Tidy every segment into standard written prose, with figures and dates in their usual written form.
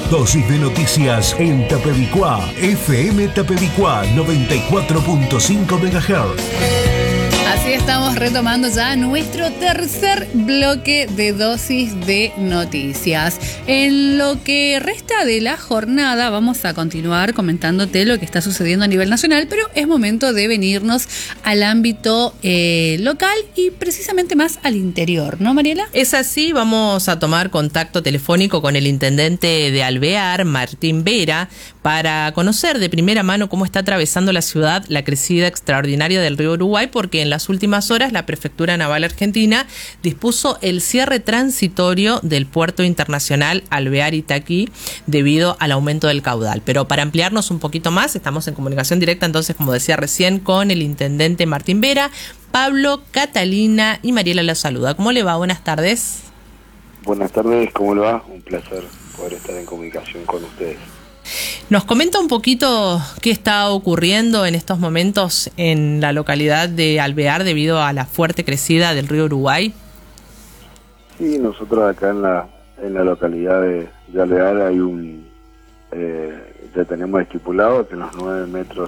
Dosis de noticias en Tapevicuá, FM Tapevicuá 94.5 MHz. Así estamos retomando ya nuestro tercer bloque de dosis de noticias. En lo que resta de la jornada vamos a continuar comentándote lo que está sucediendo a nivel nacional, pero es momento de venirnos al ámbito local y precisamente más al interior, ¿no, Mariela? Es así, vamos a tomar contacto telefónico con el intendente de Alvear, Martín Vera, para conocer de primera mano cómo está atravesando la ciudad la crecida extraordinaria del río Uruguay, porque en las últimas horas la Prefectura Naval Argentina dispuso el cierre transitorio del puerto internacional Alvear-Itaquí debido al aumento del caudal. Pero para ampliarnos un poquito más, estamos en comunicación directa, entonces, como decía recién, con el intendente Martín Vera. Pablo, Catalina y Mariela la saluda. ¿Cómo le va? Buenas tardes. Buenas tardes, ¿cómo le va? Un placer poder estar en comunicación con ustedes. ¿Nos comenta un poquito qué está ocurriendo en estos momentos en la localidad de Alvear debido a la fuerte crecida del río Uruguay? Sí, nosotros acá en la localidad de Alvear hay ya tenemos estipulado que en los 9,50 metros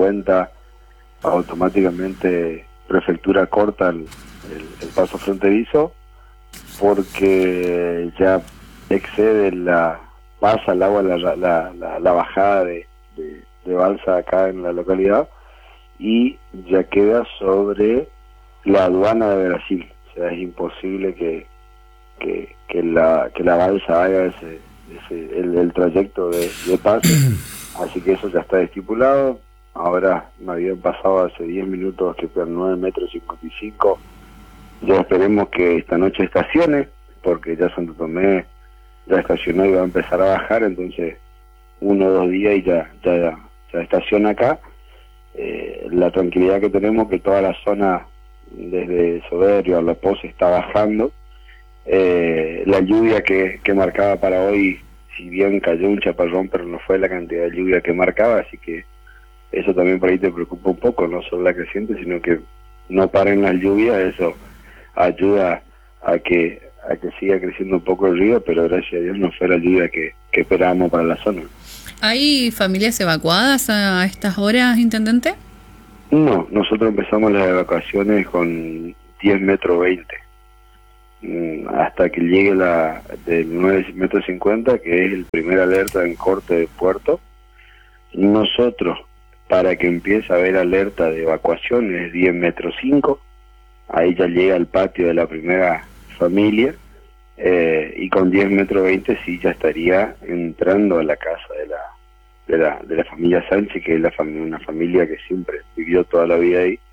automáticamente Prefectura corta el paso fronterizo porque ya excede pasa el agua la bajada de balsa acá en la localidad y ya queda sobre la aduana de Brasil. O sea, es imposible que la balsa haga el trayecto de pase, así que eso ya está estipulado. Ahora me habían pasado hace 10 minutos que quedan 9,55 metros. Ya esperemos que esta noche estacione, porque ya Santo Tomé ya estacionó y va a empezar a bajar, entonces 1 o 2 días y ya estaciona acá. La tranquilidad que tenemos que toda la zona desde Soberio a La Pose está bajando. La lluvia que marcaba para hoy, si bien cayó un chaparrón, pero no fue la cantidad de lluvia que marcaba, así que eso también por ahí te preocupa un poco, no solo la creciente, sino que no paren las lluvias. Eso ayuda a que siga creciendo un poco el río, pero gracias a Dios no fue la lluvia que esperábamos para la zona. ¿Hay familias evacuadas a estas horas, intendente? No, nosotros empezamos las evacuaciones con 10,20 metros, hasta que llegue la del 9,50 metros, que es el primer alerta en corte de puerto. Nosotros, para que empiece a haber alerta de evacuación, es 10,5 metros, ahí ya llega al patio de la primera familia, y con 10,20 metros sí ya estaría entrando a la casa de la familia Sánchez, que es una familia que siempre vivió toda la vida ahí,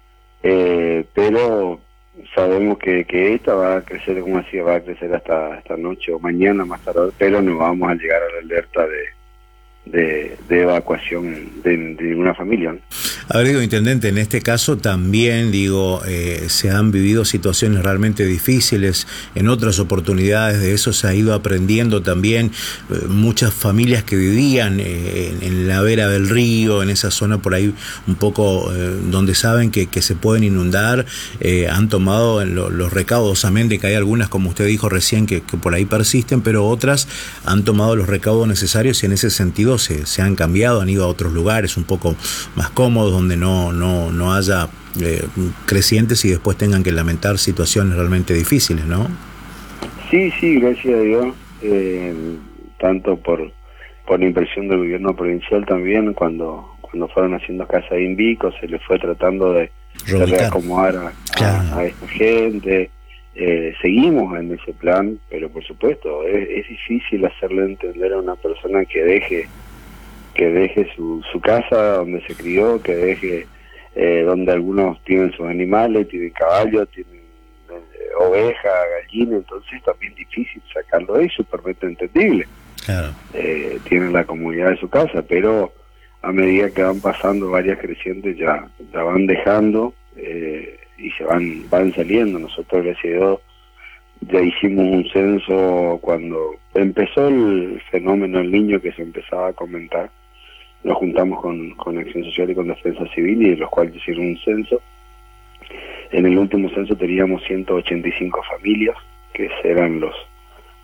pero sabemos que esta va a crecer, como decía, va a crecer hasta esta noche o mañana más tarde, pero no vamos a llegar a la alerta de evacuación de ninguna familia, ¿no? A ver, intendente, en este caso también, se han vivido situaciones realmente difíciles. En otras oportunidades de eso se ha ido aprendiendo también. Muchas familias que vivían en la vera del río, en esa zona por ahí un poco donde saben que se pueden inundar, han tomado los recaudos. Amén de que hay algunas, como usted dijo recién, que por ahí persisten, pero otras han tomado los recaudos necesarios y en ese sentido se han cambiado, han ido a otros lugares un poco más cómodos, donde no haya crecientes y después tengan que lamentar situaciones realmente difíciles, ¿no? Sí, gracias a Dios, tanto por la impresión del gobierno provincial también, cuando fueron haciendo casa de Invico, se les fue tratando de reacomodar a esta gente. Seguimos en ese plan, pero por supuesto es difícil hacerle entender a una persona que deje su casa donde se crió, que deje donde algunos tienen sus animales, tienen caballos, tienen oveja, gallina, entonces también difícil sacarlo de ahí, supermente entendible. Claro. Tienen la comunidad de su casa, pero a medida que van pasando varias crecientes ya van dejando y se van saliendo. Nosotros, gracias a Dios, ya hicimos un censo cuando empezó el fenómeno del niño, que se empezaba a comentar. Nos juntamos con Acción Social y con Defensa Civil, y de los cuales hicieron un censo. En el último censo teníamos 185 familias, que eran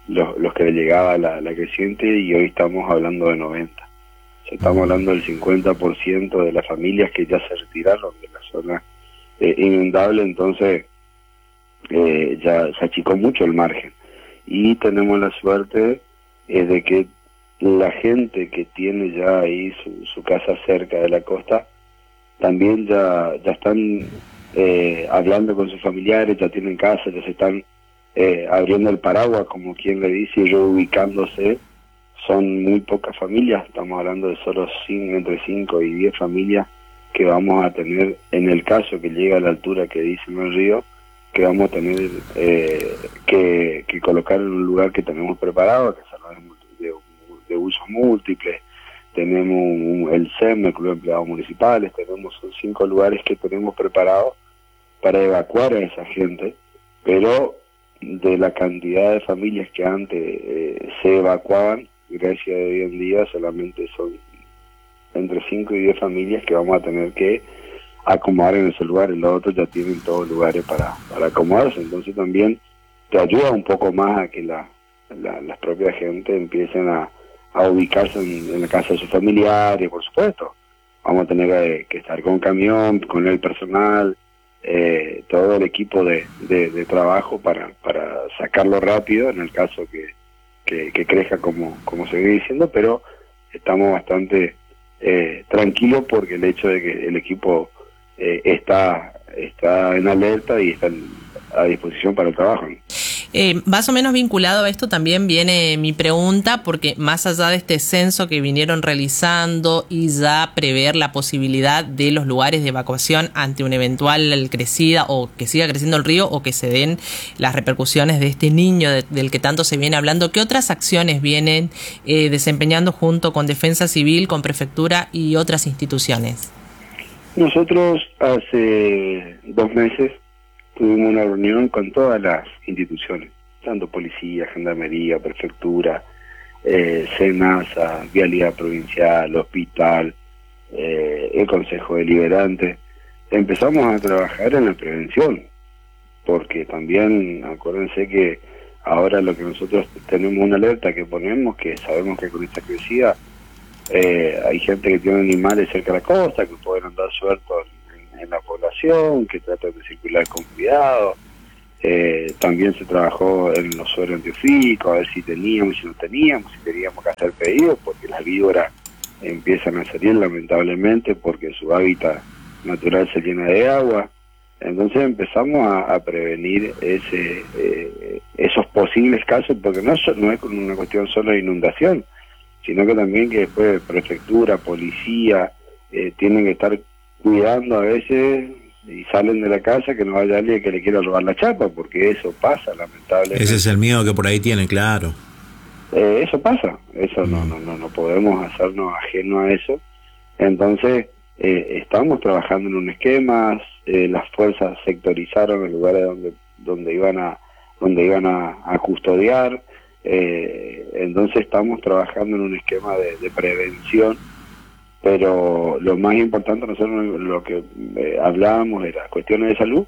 los que le llegaba la creciente, y hoy estamos hablando de 90. Estamos hablando del 50% de las familias que ya se retiraron de la zona inundable, entonces ya se achicó mucho el margen. Y tenemos la suerte de que la gente que tiene ya ahí su casa cerca de la costa, también ya están hablando con sus familiares, ya tienen casa, ya se están abriendo el paraguas, como quien le dice, y reubicándose. Son muy pocas familias, estamos hablando de solo entre 5 y 10 familias que vamos a tener, en el caso que llegue a la altura que dice el río, que vamos a tener que colocar en un lugar que tenemos preparado, que es de usos múltiples. Tenemos el SEM, el Club de Empleados Municipales, tenemos 5 lugares que tenemos preparados para evacuar a esa gente, pero de la cantidad de familias que antes se evacuaban, gracias a hoy en día solamente son entre 5 y 10 familias que vamos a tener que acomodar en ese lugar. Los otros ya tienen todos lugares para acomodarse, entonces también te ayuda un poco más a que las propias gente empiecen a ubicarse en la casa de sus familiares. Por supuesto, vamos a tener que estar con camión, con el personal, todo el equipo de trabajo para sacarlo rápido en el caso que crezca como se viene diciendo, pero estamos bastante tranquilos porque el hecho de que el equipo está en alerta y está a disposición para el trabajo. Más o menos vinculado a esto también viene mi pregunta, porque más allá de este censo que vinieron realizando y ya prever la posibilidad de los lugares de evacuación ante una eventual crecida o que siga creciendo el río o que se den las repercusiones de este niño del que tanto se viene hablando, ¿qué otras acciones vienen desempeñando junto con Defensa Civil, con Prefectura y otras instituciones? Nosotros hace 2 meses tuvimos una reunión con todas las instituciones, tanto policía, gendarmería, prefectura, SENASA, Vialidad Provincial, Hospital, el Consejo Deliberante. Empezamos a trabajar en la prevención, porque también acuérdense que ahora lo que nosotros tenemos una alerta que ponemos, que sabemos que con esta crecida hay gente que tiene animales cerca de la costa, que pueden andar sueltos en la población, que tratan de circular con cuidado. También se trabajó en los suelos antiofídicos, a ver si teníamos, si no teníamos, si teníamos que hacer pedidos, porque las víboras empiezan a salir lamentablemente porque su hábitat natural se llena de agua. Entonces empezamos a prevenir esos posibles casos, porque no es una cuestión solo de inundación, sino que también que después prefectura, policía, tienen que estar cuidando a veces y salen de la casa que no vaya alguien que le quiera robar la chapa, porque eso pasa lamentablemente. Ese es el miedo que por ahí tiene, claro. Eso pasa, eso no podemos hacernos ajenos a eso. Entonces estamos trabajando en un esquema, las fuerzas sectorizaron en lugares donde iban a custodiar. Entonces estamos trabajando en un esquema de prevención, pero lo más importante nosotros lo que hablábamos de las cuestiones de salud,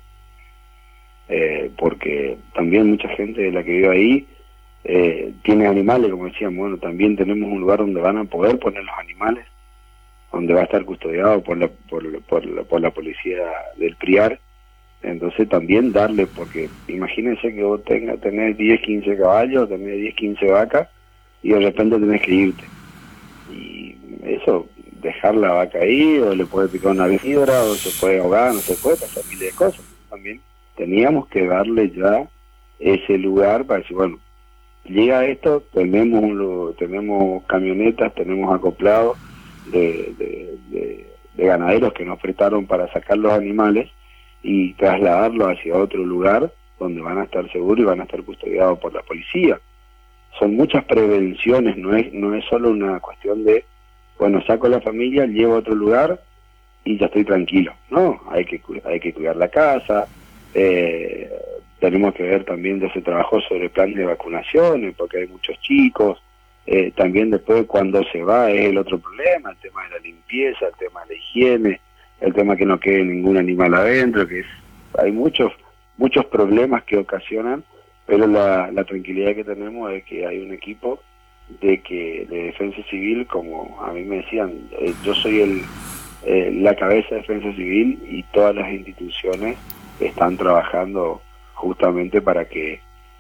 porque también mucha gente de la que vive ahí tiene animales, como decíamos. Bueno, también tenemos un lugar donde van a poder poner los animales, donde va a estar custodiado por la policía del PRIAR. Entonces también darle, porque imagínense que vos tenés 10, 15 caballos, tenés 10, 15 vacas y de repente tenés que irte. Y eso, dejar la vaca ahí, o le puede picar una víbora, o se puede ahogar, no se puede pasar miles de cosas. También teníamos que darle ya ese lugar para decir, bueno, llega esto, tenemos camionetas, tenemos acoplados de ganaderos que nos prestaron para sacar los animales y trasladarlos hacia otro lugar donde van a estar seguros y van a estar custodiados por la policía. Son muchas prevenciones, no es solo una cuestión de, bueno, saco a la familia, llevo a otro lugar y ya estoy tranquilo. No, hay que cuidar la casa. Tenemos que ver también de ese trabajo sobre planes de vacunaciones, porque hay muchos chicos. También después cuando se va es el otro problema, el tema de la limpieza, el tema de la higiene, el tema que no quede ningún animal adentro, hay muchos problemas que ocasionan pero la tranquilidad que tenemos es que hay un equipo de defensa civil, como a mí me decían, yo soy la cabeza de defensa civil y todas las instituciones están trabajando justamente para que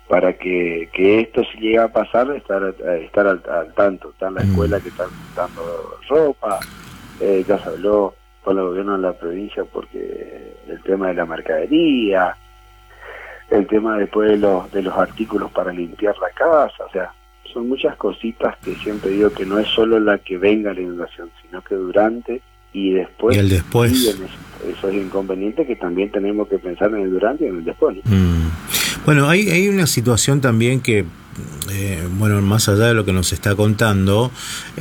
esto, si llega a pasar, estar al tanto. Está en la escuela que están dando ropa, ya se habló con el gobierno de la provincia porque el tema de la mercadería, el tema después de los artículos para limpiar la casa, o sea, son muchas cositas que siempre digo que no es solo la que venga la inundación, sino que durante y después. Y el después. Eso es inconveniente que también tenemos que pensar en el durante y en el después, ¿no? Bueno, hay una situación también que, bueno, más allá de lo que nos está contando,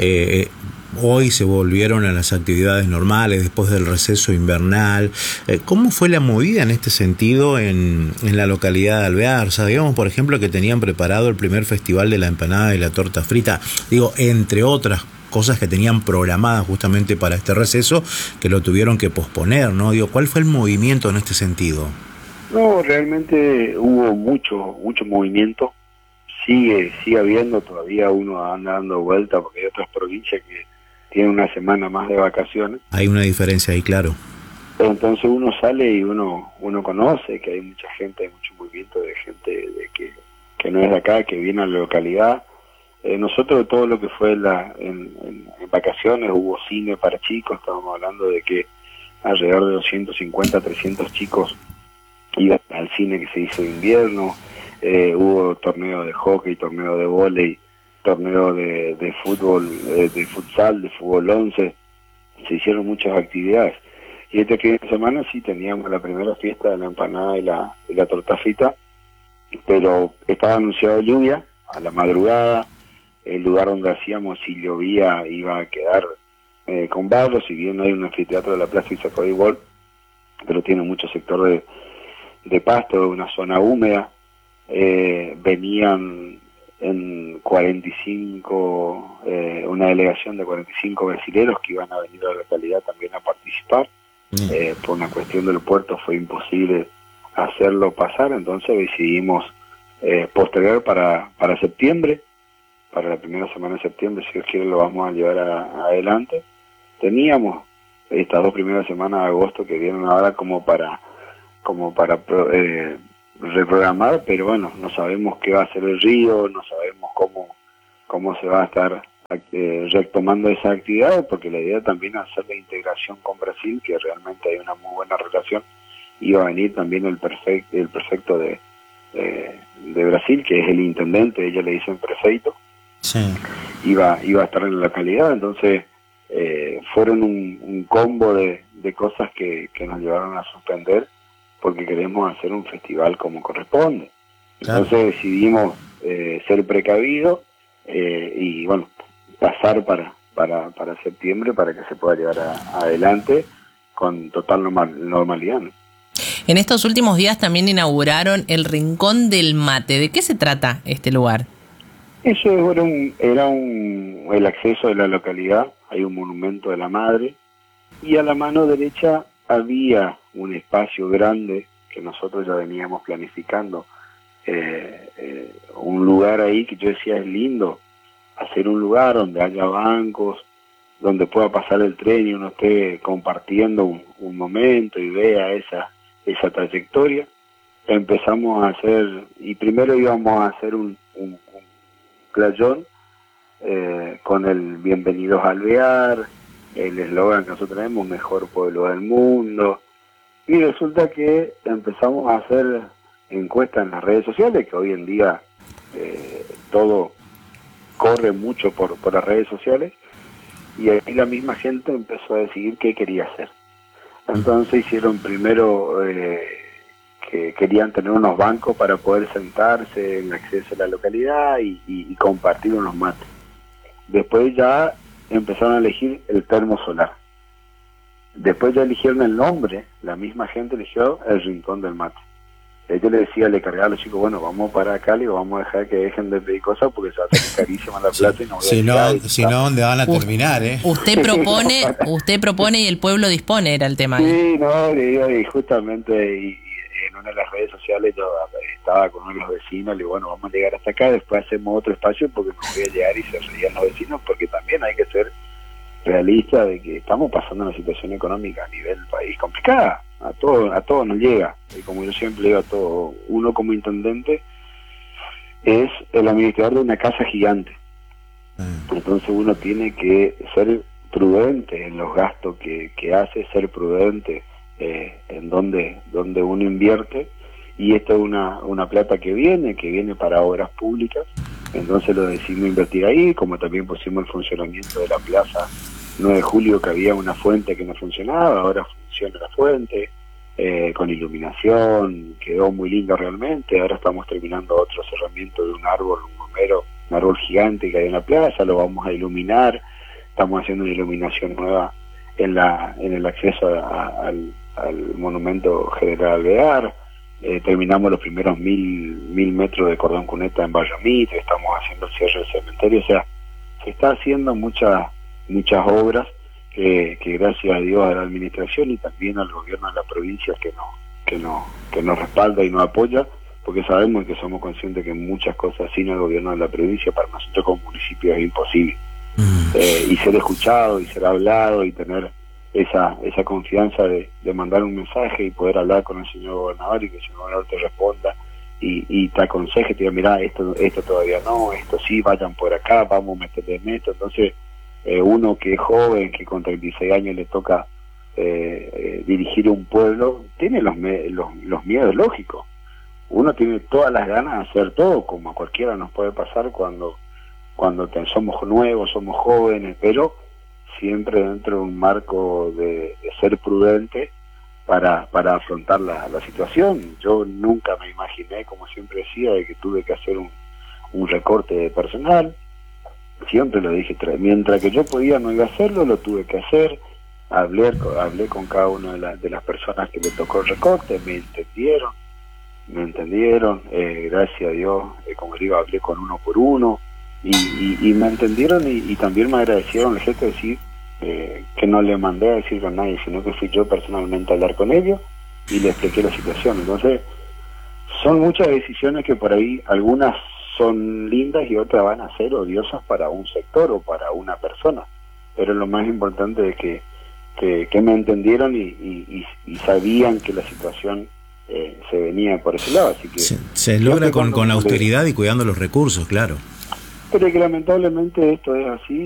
hoy se volvieron a las actividades normales después del receso invernal. ¿Cómo fue la movida en este sentido en la localidad de Alvear? Sabíamos, por ejemplo, que tenían preparado el primer festival de la empanada y la torta frita, digo, entre otras cosas que tenían programadas justamente para este receso, que lo tuvieron que posponer, ¿no? Digo, ¿cuál fue el movimiento en este sentido? No, realmente hubo mucho movimiento. Sigue habiendo, todavía uno anda dando vuelta porque hay otras provincias que tienen una semana más de vacaciones. Hay una diferencia ahí, claro. Entonces uno sale y uno conoce que hay mucha gente, hay mucho movimiento de gente que no es de acá, que viene a la localidad. Nosotros todo lo que fue en vacaciones, hubo cine para chicos, estábamos hablando de que alrededor de 250, 300 chicos iban al cine que se hizo de invierno. Hubo torneo de hockey, torneo de vóley, torneo de fútbol, de futsal, de fútbol 11, se hicieron muchas actividades. Y este fin de semana sí teníamos la primera fiesta de la empanada y la torta frita, pero estaba anunciado lluvia a la madrugada. El lugar donde hacíamos, si llovía, iba a quedar con barro, si bien hay un anfiteatro de la Plaza Isaac Igual, pero tiene mucho sector de pasto, una zona húmeda. Venían en 45, una delegación de 45 brasileros que iban a venir a la localidad también a participar. Por una cuestión del puerto fue imposible hacerlo pasar, entonces decidimos postergar para septiembre, para la primera semana de septiembre, si Dios quiere lo vamos a llevar adelante. Teníamos estas 2 primeras semanas de agosto que vienen ahora como para reprogramar, pero bueno, no sabemos qué va a ser el río, no sabemos cómo se va a estar retomando esa actividad, porque la idea también es hacer la integración con Brasil, que realmente hay una muy buena relación. Iba a venir también el prefecto de Brasil, que es el intendente, ellos le dicen prefeito. Sí. Iba a estar en la localidad, entonces fueron un combo de cosas que nos llevaron a suspender, porque queremos hacer un festival como corresponde. Claro. Entonces decidimos ser precavidos y bueno, pasar para septiembre para que se pueda llevar adelante con total normalidad, ¿no? En estos últimos días también inauguraron el Rincón del Mate. ¿De qué se trata este lugar? Eso era el acceso de la localidad. Hay un monumento de la madre y a la mano derecha había un espacio grande que nosotros ya veníamos planificando, un lugar ahí que yo decía es lindo, hacer un lugar donde haya bancos, donde pueda pasar el tren y uno esté compartiendo un momento y vea esa trayectoria. Empezamos a hacer, y primero íbamos a hacer un playón con el Bienvenidos a Alvear, el eslogan que nosotros tenemos, mejor pueblo del mundo, y resulta que empezamos a hacer encuestas en las redes sociales, que hoy en día todo corre mucho por las redes sociales, y ahí la misma gente empezó a decidir qué quería hacer. Entonces hicieron primero que querían tener unos bancos para poder sentarse en acceso a la localidad y compartir unos mates. Después ya empezaron a elegir el termo solar. Después ya eligieron el nombre, la misma gente eligió el Rincón del Mate. Yo le cargaba a los chicos, bueno, vamos para acá, y vamos a dejar que dejen de pedir cosas porque se va a hacer carísima la plata y no voy si no, ¿dónde van a terminar? Usted propone y el pueblo dispone, era el tema. Sí, no, y justamente, y una de las redes sociales yo estaba con uno de los vecinos, le digo, bueno, vamos a llegar hasta acá, después hacemos otro espacio porque no voy a llegar, y se reían los vecinos, porque también hay que ser realista de que estamos pasando una situación económica a nivel país complicada, a todo nos llega, y como yo siempre digo a todo, uno como intendente es el administrador de una casa gigante, entonces uno tiene que ser prudente en los gastos que hace, ser prudente en donde uno invierte, y esto es una plata que viene para obras públicas, entonces lo decidimos invertir ahí, como también pusimos el funcionamiento de la plaza 9 de julio, que había una fuente que no funcionaba, ahora funciona la fuente, con iluminación, quedó muy lindo realmente, ahora estamos terminando otro cerramiento de un árbol, un romero, un árbol gigante que hay en la plaza, lo vamos a iluminar, estamos haciendo una iluminación nueva en el acceso al monumento General Alvear, terminamos los primeros 1000 metros de cordón cuneta en Barrio Mitre, estamos haciendo el cierre del cementerio, o sea, se está haciendo muchas obras que gracias a Dios a la administración y también al gobierno de la provincia que nos respalda y nos apoya, porque sabemos que somos conscientes que muchas cosas sin el gobierno de la provincia para nosotros como municipio es imposible. Y ser escuchado y ser hablado y tener esa confianza de mandar un mensaje y poder hablar con el señor gobernador y que el señor gobernador te responda y te aconseje, te diga, mira, esto todavía no, esto sí, vayan por acá, vamos a meterle en esto. Entonces uno que es joven, que con 36 años le toca dirigir un pueblo, tiene los miedos lógicos. Uno tiene todas las ganas de hacer todo, como a cualquiera nos puede pasar cuando somos nuevos, somos jóvenes, pero siempre dentro de un marco de ser prudente para afrontar la situación. Yo nunca me imaginé, como siempre decía, de que tuve que hacer un recorte de personal. Siempre lo dije, mientras que yo podía no iba a hacerlo, lo tuve que hacer. Hablé con cada una de las personas que le tocó el recorte, me entendieron, gracias a Dios, como digo, hablé con uno por uno, y me entendieron y también me agradecieron el gesto de decir que no le mandé a decir a nadie, sino que fui yo personalmente a hablar con ellos y le expliqué la situación. Entonces son muchas decisiones que por ahí algunas son lindas y otras van a ser odiosas para un sector o para una persona, pero lo más importante es que me entendieron y sabían que la situación se venía por ese lado, así que se logra con austeridad y cuidando los recursos, claro. Pero que lamentablemente esto es así.